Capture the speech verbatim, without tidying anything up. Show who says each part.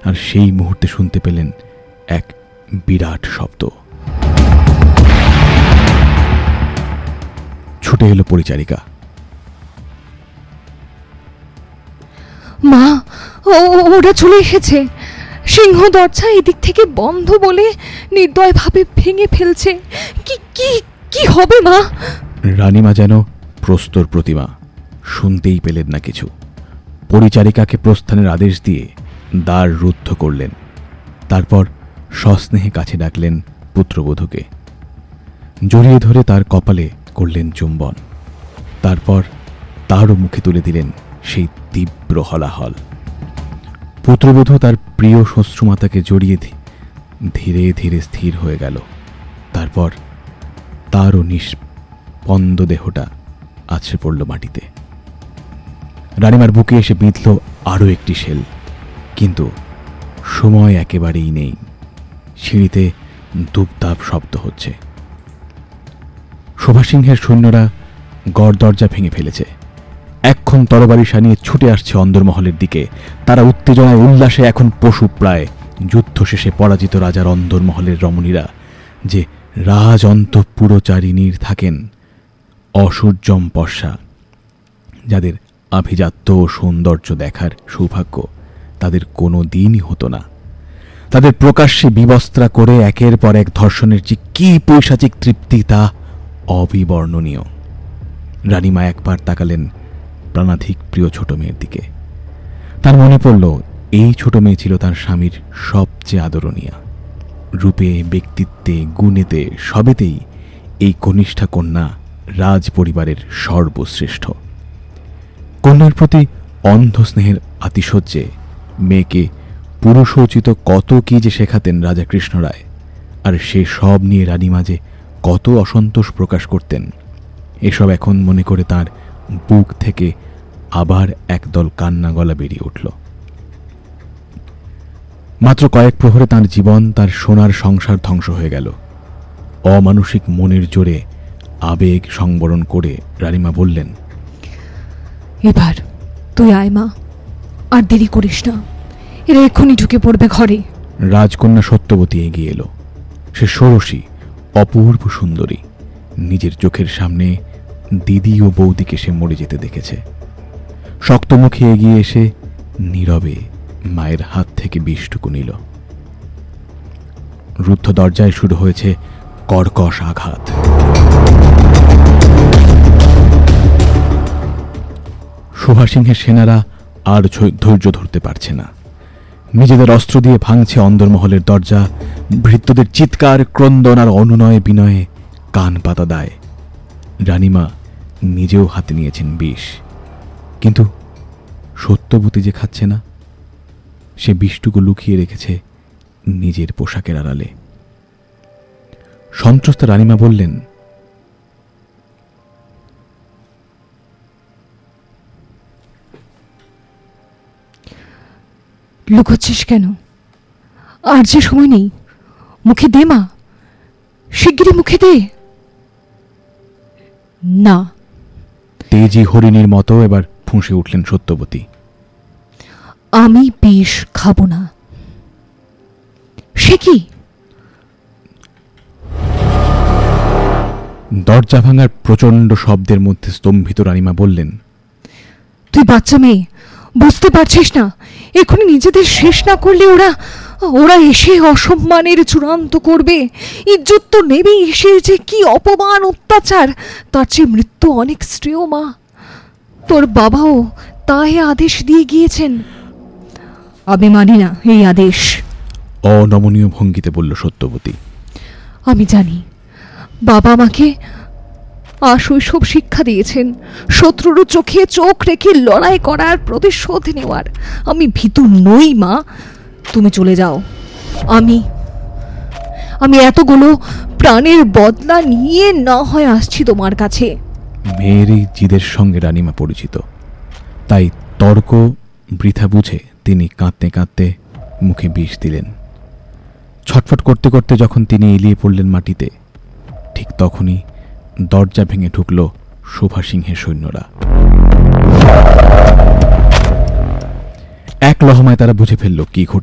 Speaker 1: আর সেই মুহূর্তে শুনতে পেলেন এক বিরাট শব্দ। ছুটে এলো পরিচারিকা।
Speaker 2: মা, ওরা চলে এসেছে। সিংহ দরজা এদিক থেকে বন্ধ বলে নির্দয় ভাবে ভেঙে ফেলছে। কি কি কি হবে মা?
Speaker 1: রানীমা যেন প্রস্তর প্রতিমা, শুনতেই পেলেন না কিছু। পরিচারিকাকে প্রস্থানের আদেশ দিয়ে দ্বার রুদ্ধ করলেন। তারপর সস্নেহে কাছে ডাকলেন পুত্রবধূকে, জড়িয়ে ধরে তার কপালে করলেন চুম্বন। তারপর তারও মুখে তুলে দিলেন সেই তীব্র হলাহল। পুত্রবধূ তার প্রিয় শ্বশ্রুমাতাকে জড়িয়ে ধীরে ধীরে স্থির হয়ে গেল। তারপর তারও নিষ্পন্দ দেহটা আছড়ে পড়ল মাটিতে। রানীমার বুকে এসে বিঁধল আরও একটি শেল, কিন্তু সময় একেবারেই নেই। সিঁড়িতে দুপদাপ শব্দ হচ্ছে। শোভাসিংহের সৈন্যরা গড় দরজা ভেঙে ফেলেছে। এক্ষণ তরবারি সানিয়ে ছুটে আসছে অন্দরমহলের দিকে। তারা উত্তেজনায় উল্লাসে এখন পশু প্রায়। যুদ্ধ শেষে পরাজিত রাজার অন্দরমহলের রমণীরা যে রাজ অন্তঃপুরচারিণীর থাকেন, অসূর্যম পর্ষা, যাদের আভিজাত্য ও সৌন্দর্য দেখার সৌভাগ্য তাদের কোনো দিনই হতো না, তাদের প্রকাশ্যে বিবস্ত্রা করে একের পর এক ধর্ষণের যে কি পৈশাচিক তৃপ্তি তা অবিবর্ণনীয়। রানীমা একবার তাকালেন প্রাণাধিক প্রিয় ছোট মেয়ের দিকে। তার মনে পড়ল এই ছোট মেয়ে ছিল তার স্বামীর সবচেয়ে আদরণীয়া। রূপে, ব্যক্তিত্বে, গুণেতে সবেতেই এই কনিষ্ঠা কন্যা রাজ পরিবারের সর্বশ্রেষ্ঠ। কন্যার প্রতি অন্ধ স্নেহের আতিশয্যে মেয়েকে পুরুষোচিত কত কি যে শেখাতেন রাজা কৃষ্ণ রায়, আর সে সব নিয়ে রানীমা যে কত অসন্তোষ প্রকাশ করতেন, এসব এখন মনে করে তার বুক থেকে আবার একদল কান্না গলা বেরিয়ে উঠল। মাত্র কয়েক প্রহরে তার জীবন, তার সোনার সংসার ধ্বংস হয়ে গেল। অমানসিক মনের জোরে আবেগ সংবরণ করে রানীমা বললেন,
Speaker 2: এবার তুই আয় মা, আর দেরি করিস না, এরা এক্ষুনি ঢুকে পড়বে ঘরে।
Speaker 1: রাজকন্যা সত্যবতী এগিয়ে এলো। সে ষোড়শী, অপূর্ব সুন্দরী। নিজের চোখের সামনে দিদি ও বৌদিকে সে মরে যেতে দেখেছে। শক্তমুখে এগিয়ে এসে নীরবে মায়ের হাত থেকে বিষটুকু নিল। রুদ্ধ দরজায় শুরু হয়েছে কর্কশ আঘাত। শোভাসিংহের সেনারা আর ধৈর্য ধরতে পারছে না। নিজেদের অস্ত্র দিয়ে ভাঙছে অন্দরমহলের দরজা। ভৃত্যদের চিৎকার, ক্রন্দন আর অনুনয়ে বিনয়ে কান পাতা দেয়। রানীমা নিজেও হাতে নিয়েছেন বিষ, কিন্তু সত্যবতী যে খাচ্ছে না। সে বিষটুকু লুকিয়ে রেখেছে নিজের পোশাকের আড়ালে। সন্ত্রস্ত রানীমা বললেন,
Speaker 2: লুকোচ্ছিস কেন? আর যে সময় নেই, মুখে দে মা, শিগগিরই মুখে দে। না।
Speaker 1: তেজি হরিণীর মতো এবার ফুঁসে উঠলেন সত্যবতী।
Speaker 2: আমি বিষ খাবো না। সে কি?
Speaker 1: দরজা ভাঙার প্রচন্ড শব্দের মধ্যে স্তম্ভিত রানীমা বললেন,
Speaker 2: তুই বাচ্চা মেয়ে, বুঝতে পারছিস না? এখনই নিজেদের শেষ না করলে ওরা ওরা এসে অসম্মানের চূড়ান্ত করবে। ইজ্জত তো নেবেই। এসে যে কি অপমান, অত্যাচার, তার চেয়ে মৃত্যু অনেক শ্রেয় মা। তোর বাবাও তাই আদেশ দিয়ে গিয়েছেন। আমি মানি না এই আদেশ।
Speaker 1: অনমনীয় ভঙ্গিতে বলল সত্যবতী।
Speaker 2: আমি জানি বাবা আমাকে আশৈশব শিক্ষা দিয়েছেন শত্রুর চোখে চোখ রেখে লড়াই করার, প্রতিশোধ নেওয়ার। আমি ভীতু নই মা, তুমি চলে যাও। আমি আমি এতগুলো প্রাণের বদলা নিয়ে না হয় আসছি তোমার কাছে।
Speaker 1: মেয়েরই জিদের সঙ্গে রানীমা পরিচিত, তাই তর্ক বৃথা বুঝে তিনি কাঁদতে কাঁদতে মুখে বিষ দিলেন। ছটফট করতে করতে যখন তিনি এলিয়ে পড়লেন মাটিতে, ঠিক তখনই দরজা ভেঙে ঢুকল শোভাসিংহের সৈন্যরা। এক লহমায় তারা বুঝে ফেলল কি ঘটে।